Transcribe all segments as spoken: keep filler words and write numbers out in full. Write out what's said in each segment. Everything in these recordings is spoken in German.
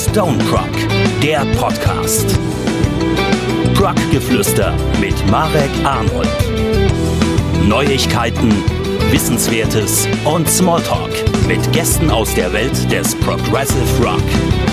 Stone Prog, der Podcast. Prog-Geflüster mit Marek Arnold. Neuigkeiten, Wissenswertes und Smalltalk mit Gästen aus der Welt des Progressive Rock.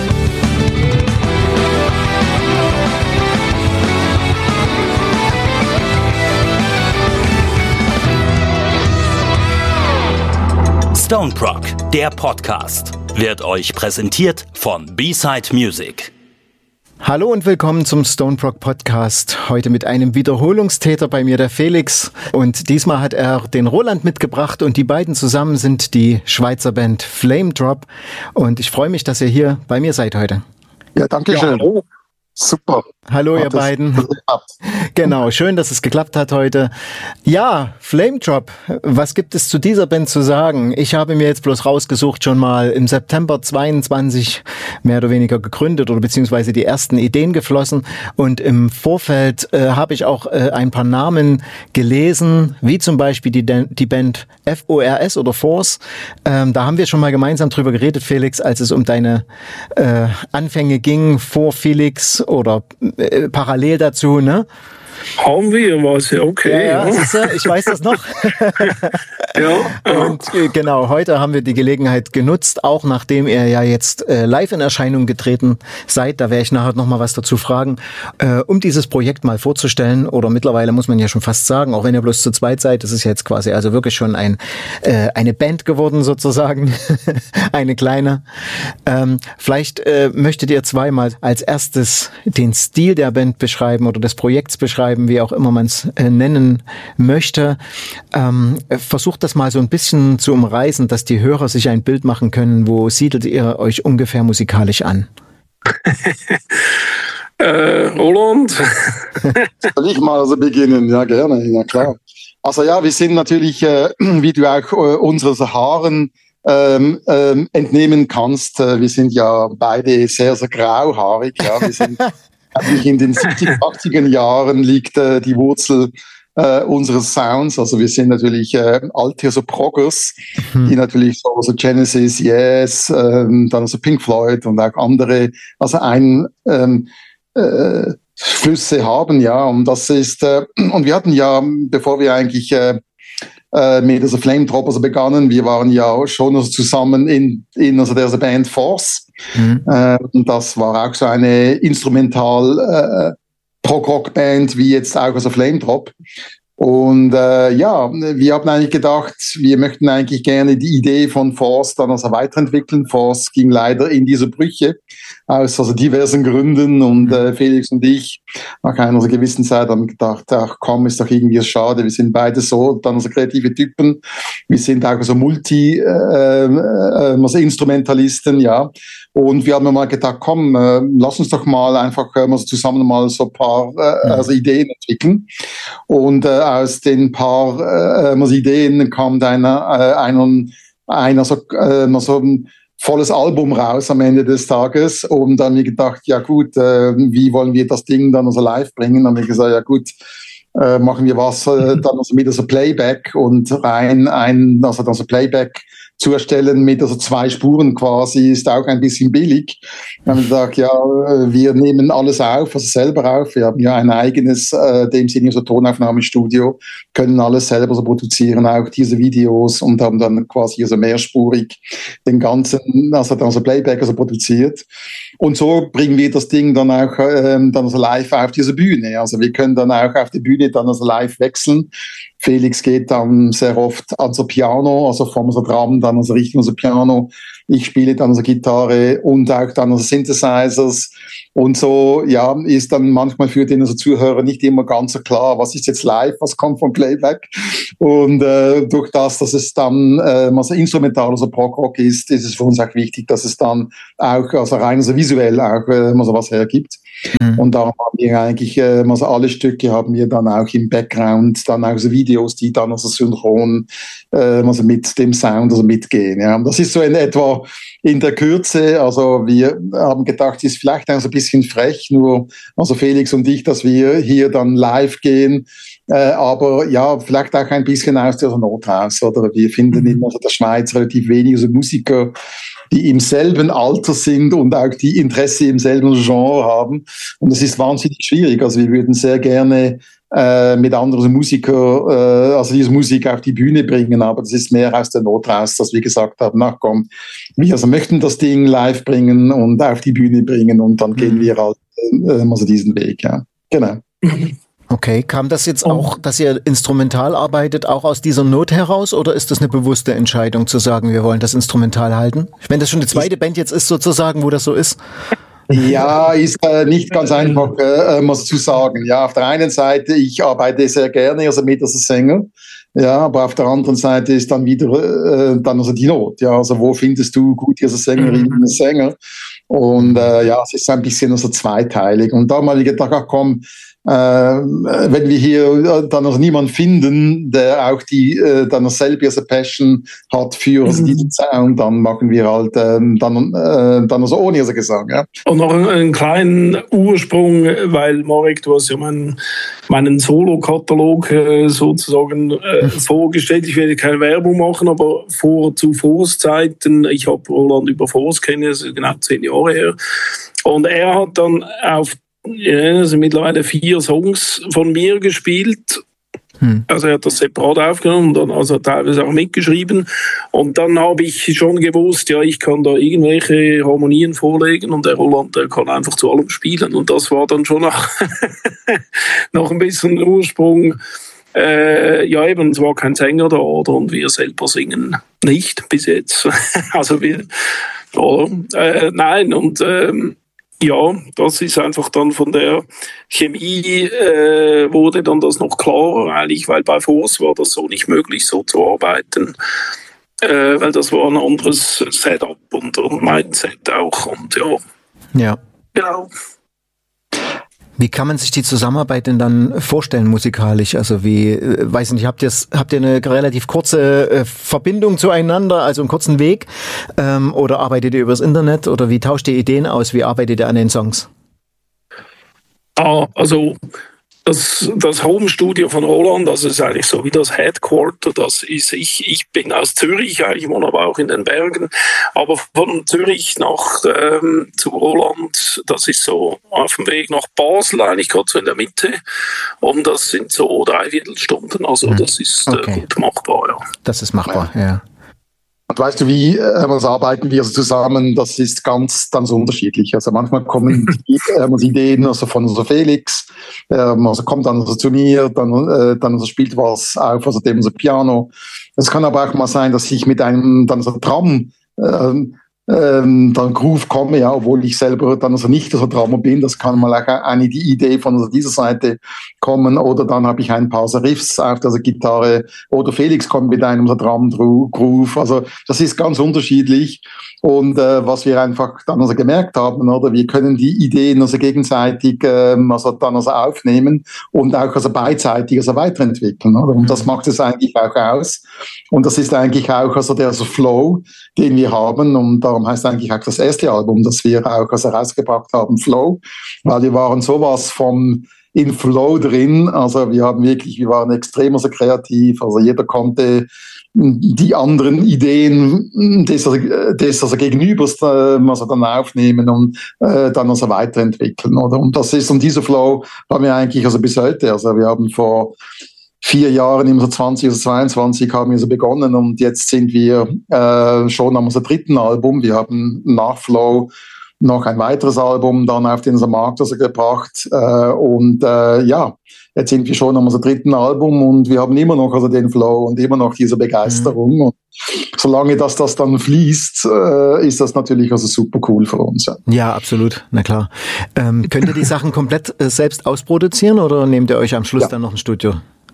Stone Prog, der Podcast, wird euch präsentiert von B-Side Music. Hallo und willkommen zum Stone Prog Podcast. Heute mit einem Wiederholungstäter, bei mir der Felix. Und diesmal hat er den Roland mitgebracht und die beiden zusammen sind die Schweizer Band Flame Drop. Und ich freue mich, dass ihr hier bei mir seid heute. Ja, danke schön. Ja, super. Hallo, ihr beiden. Genau, schön, dass es geklappt hat heute. Ja, Flame Drop, was gibt es zu dieser Band zu sagen? Ich habe mir jetzt bloß rausgesucht, schon mal im September zweiundzwanzig mehr oder weniger gegründet oder beziehungsweise die ersten Ideen geflossen. Und im Vorfeld äh, habe ich auch äh, ein paar Namen gelesen, wie zum Beispiel die, die Band F O R S oder Force. Ähm, da haben wir schon mal gemeinsam drüber geredet, Felix, als es um deine äh, Anfänge ging, vor Felix oder äh, parallel dazu, ne? Haben wir was, ja, okay. Ja, ja, ja. Ich weiß das noch. Ja. Und äh, genau, heute haben wir die Gelegenheit genutzt, auch nachdem ihr ja jetzt äh, live in Erscheinung getreten seid, da werde ich nachher noch mal was dazu fragen, äh, um dieses Projekt mal vorzustellen, oder mittlerweile muss man ja schon fast sagen, auch wenn ihr bloß zu zweit seid, das ist jetzt quasi also wirklich schon ein äh, eine Band geworden sozusagen, eine kleine. Ähm, vielleicht äh, möchtet ihr zweimal als erstes den Stil der Band beschreiben oder des Projekts beschreiben, wie auch immer man es äh, nennen möchte. Ähm, versucht das mal so ein bisschen zu umreißen, dass die Hörer sich ein Bild machen können. Wo siedelt ihr euch ungefähr musikalisch an? äh, Roland? Soll ich mal also beginnen? Ja, gerne, ja klar. Also ja, wir sind natürlich, äh, wie du auch äh, unseres Haaren ähm, ähm, entnehmen kannst, äh, wir sind ja beide sehr, sehr grauhaarig. Ja, wir sind in den siebziger, achtziger Jahren liegt äh, die Wurzel äh, unseres Sounds. Also wir sind natürlich äh, alte so Proggers, mhm. die natürlich so, so Genesis, Yes, ähm, dann so Pink Floyd und auch andere, also ein ähm, äh, Flüsse haben, ja. Und das ist äh, und wir hatten ja, bevor wir eigentlich äh, äh, mit also Flame Drop also begannen, wir waren ja schon also zusammen in in also der Band Force. Mhm. Äh, und das war auch so eine Instrumental äh, Prog-Rock-Band wie jetzt auch also Flame Drop. Und äh, ja, wir haben eigentlich gedacht, wir möchten eigentlich gerne die Idee von Force dann also weiterentwickeln. Force ging leider in diese Brüche aus also diversen Gründen und äh, Felix und ich nach einer so gewissen Zeit haben gedacht, ach komm, ist doch irgendwie schade, wir sind beide so dann also kreative Typen, wir sind auch so Multi, äh, äh, also Instrumentalisten, ja. Und wir haben mal gedacht, komm, äh, lass uns doch mal einfach äh, mal zusammen mal so ein paar äh, also Ideen entwickeln. Und äh, aus den paar äh, also Ideen kam dann äh, ein, ein also, äh, so ein volles Album raus am Ende des Tages. Und dann haben wir gedacht, ja gut, äh, wie wollen wir das Ding dann also live bringen? Dann haben wir gesagt, ja gut, äh, machen wir was äh, dann also mit so Playback und rein ein also dann so Playback zu erstellen mit also zwei Spuren quasi, ist auch ein bisschen billig. Wir haben gesagt, ja, wir nehmen alles auf, also selber auf. Wir haben ja ein eigenes, äh, dem Sinne so Tonaufnahmestudio, können alles selber so produzieren, auch diese Videos, und haben dann quasi also mehrspurig den ganzen, also dann so Playback also produziert. Und so bringen wir das Ding dann auch ähm, dann also live auf diese Bühne. Also wir können dann auch auf die Bühne dann also live wechseln. Felix geht dann sehr oft ans Piano, also vom so Drum dann also Richtung so Piano. Ich spiele dann so Gitarre und auch dann also Synthesizers. Und so, ja, ist dann manchmal für den also Zuhörer nicht immer ganz so klar, was ist jetzt live, was kommt vom Playback. Und äh, durch das, dass es dann äh, also instrumental, also Prog-Rock ist, ist es für uns auch wichtig, dass es dann auch also rein also visuell auch äh, also was hergibt. Mhm. Und darum haben wir eigentlich, äh, also alle Stücke haben wir dann auch im Background, dann auch so Videos, die dann also synchron äh, also mit dem Sound also mitgehen. Ja. Das ist so in etwa in der Kürze, also wir haben gedacht, ist vielleicht auch so ein bisschen frech, nur also Felix und ich, dass wir hier dann live gehen, äh, aber ja, vielleicht auch ein bisschen aus der Not raus, oder? Wir finden in also der Schweiz relativ wenige so Musiker, die im selben Alter sind und auch die Interesse im selben Genre haben. Und das ist wahnsinnig schwierig. Also wir würden sehr gerne äh, mit anderen Musikern, äh, also diese Musik auf die Bühne bringen, aber das ist mehr aus der Not raus, dass wir gesagt haben, na komm, wir also möchten das Ding live bringen und auf die Bühne bringen und dann mhm. gehen wir halt äh, also diesen Weg, ja. Genau. Okay, kam das jetzt auch, dass ihr instrumental arbeitet, auch aus dieser Not heraus, oder ist das eine bewusste Entscheidung zu sagen, wir wollen das instrumental halten? Wenn das schon die zweite Band jetzt ist sozusagen, wo das so ist? Ja, ist äh, nicht ganz einfach äh, was zu sagen. Ja, auf der einen Seite, ich arbeite sehr gerne also mit als Sänger. Ja, aber auf der anderen Seite ist dann wieder äh, dann also die Not. Ja, also wo findest du gut als Sängerin und Sänger? Und äh, ja, es ist ein bisschen also zweiteilig. Und da mal gedacht, ach komm, äh, wenn wir hier dann also niemanden finden, der auch die äh, dann dasselbe als Passion hat für also diesen Sound, dann machen wir halt äh, dann äh, dann also ohne also Gesang. Ja. Und noch einen, einen kleinen Ursprung, weil Marek, du hast ja meinen, meinen Solo-Katalog äh, sozusagen äh, vorgestellt. Ich werde keine Werbung machen, aber vor zu Force-Zeiten, ich habe Roland über Force kennen, das ist genau zehn Jahre her, und er hat dann auf ja, also mittlerweile vier Songs von mir gespielt. Hm. Also er hat das separat aufgenommen und dann also teilweise auch mitgeschrieben. Und dann habe ich schon gewusst, ja, ich kann da irgendwelche Harmonien vorlegen und der Roland, der kann einfach zu allem spielen. Und das war dann schon noch, noch ein bisschen Ursprung. Äh, ja, eben, es war kein Sänger da, oder? Und wir selber singen nicht bis jetzt. also wir, oder? Äh, nein, und ähm, ja, das ist einfach dann von der Chemie äh, wurde dann das noch klarer eigentlich, weil bei Force war das so nicht möglich, so zu arbeiten, äh, weil das war ein anderes Setup und, und Mindset auch und ja. Ja. Genau. Wie kann man sich die Zusammenarbeit denn dann vorstellen musikalisch? Also wie, äh, weiß nicht, habt ihr habt ihr eine relativ kurze äh, Verbindung zueinander, also einen kurzen Weg? Ähm, oder arbeitet ihr übers Internet? Oder wie tauscht ihr Ideen aus? Wie arbeitet ihr an den Songs? Ah, also das, das Home-Studio von Roland, das ist eigentlich so wie das Headquarter, das ist ich. Ich bin aus Zürich, ich wohne aber auch in den Bergen. Aber von Zürich nach ähm, zu Roland, das ist so auf dem Weg nach Basel, eigentlich gerade so in der Mitte. Und das sind so drei Viertelstunden, also das ist äh, okay. gut machbar, ja. Das ist machbar, ja. ja. Und weißt du, wie äh, arbeiten wir zusammen? Das ist ganz, ganz unterschiedlich. Also manchmal kommen die, äh, die Ideen also von also Felix, äh, also kommt dann also zu mir, dann, äh, dann also spielt was auf, also dem so Piano. Es kann aber auch mal sein, dass ich mit einem dann so Drum äh, ähm, dann Groove komme, ja, obwohl ich selber dann also nicht so Drummer bin. Das kann mal auch eine die Idee von also dieser Seite kommen, oder dann habe ich ein paar so Riffs auf der Gitarre, oder Felix kommt mit einem so Drum Groove. Also das ist ganz unterschiedlich. Und äh, was wir einfach dann also gemerkt haben, oder wir können die Ideen also gegenseitig ähm, also dann also aufnehmen und auch also beidseitig also weiterentwickeln, oder? Und das macht es eigentlich auch aus. Und das ist eigentlich auch also der so Flow, den wir haben. Und darum heißt eigentlich auch das erste Album, das wir auch also rausgebracht haben, Flow, weil wir waren sowas von in Flow drin. Also wir haben wirklich, wir waren extrem also kreativ. Also jeder konnte die anderen Ideen des, des also Gegenübers äh, also dann aufnehmen und äh, dann also weiterentwickeln, oder? Und das ist, und dieser Flow haben wir eigentlich also bis heute. Also wir haben vor vier Jahren, im so zwanzig oder zweiundzwanzig haben wir so begonnen, und jetzt sind wir äh, schon am unserem dritten Album. Wir haben nach Flow noch ein weiteres Album dann auf den Markt also gebracht, äh, und äh, ja, jetzt sind wir schon am unserem dritten Album und wir haben immer noch also den Flow und immer noch diese Begeisterung. Mhm. Und solange das, das dann fließt, äh, ist das natürlich also super cool für uns. Ja, ja, absolut, na klar. Ähm, könnt ihr die Sachen komplett äh, selbst ausproduzieren oder nehmt ihr euch am Schluss ja. dann noch ein Studio?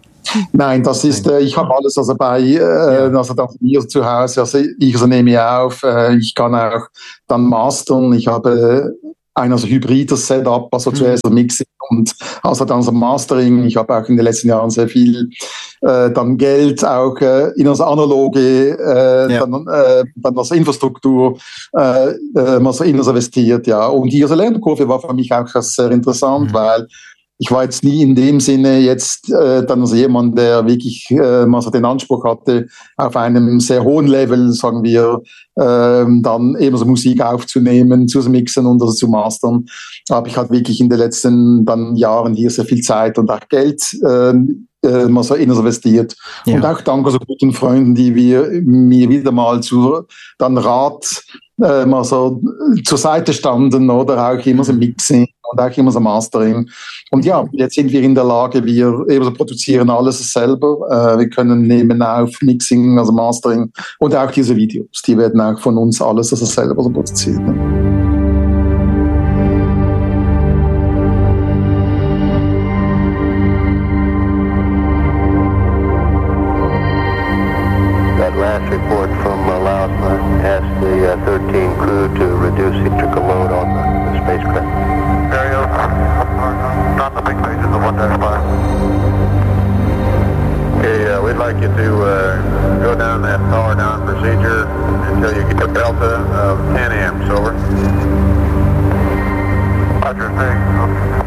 Nein, das ist, äh, ich habe alles also bei, äh, ja. also da mir zu Hause, also ich also nehme auf, äh, ich kann auch dann mastern, ich habe ein also hybrides Setup, also mhm. zuerst Mixing und also dann so Mastering. Ich habe auch in den letzten Jahren sehr viel äh, dann Geld auch äh, in das analoge, äh, ja. dann, äh, dann das Infrastruktur äh, äh, also investiert, ja. Und die also Lernkurve war für mich auch sehr interessant, mhm. weil ich war jetzt nie in dem Sinne jetzt äh, dann also jemand, der wirklich äh, also den Anspruch hatte, auf einem sehr hohen Level, sagen wir, äh, dann eben so Musik aufzunehmen, zu mixen und also zu mastern. Da habe ich halt wirklich in den letzten dann Jahren hier sehr viel Zeit und auch Geld äh, äh, mal so investiert. Ja. Und auch dank so guten Freunden, die wir mir wieder mal zu dann Rat äh, mal so zur Seite standen oder auch immer so Mixing und auch immer so Mastering. Und ja, jetzt sind wir in der Lage, wir eben so produzieren alles selber. Äh, wir können nehmen auf Mixing, also Mastering und auch diese Videos, die werden auch von uns alles also selber so produziert. Ne? Last report from uh, Laos asked the uh, thirteen crew to reduce the electrical load on the, the spacecraft. Stereo, not the big pages of one dash five. Okay, uh, we'd like you to uh, go down that power down procedure until you get to delta of ten amps, over. Roger, thanks.